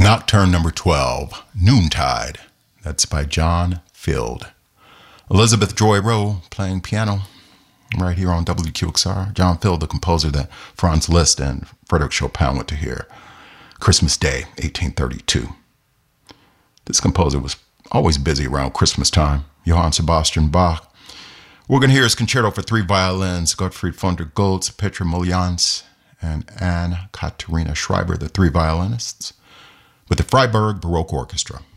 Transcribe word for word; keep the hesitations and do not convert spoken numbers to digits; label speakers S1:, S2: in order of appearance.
S1: Nocturne number twelve, Noontide. That's by John Field. Elizabeth Joy Rowe playing piano right here on W Q X R. John Field, the composer that Franz Liszt and Frederick Chopin went to hear. Christmas Day, eighteen thirty-two. This composer was always busy around Christmas time. Johann Sebastian Bach. We're going to hear his concerto for three violins, Gottfried von der Goltz, Petra Muljans, and Anne Katharina Schreiber, the three violinists, with the Freiburg Baroque Orchestra.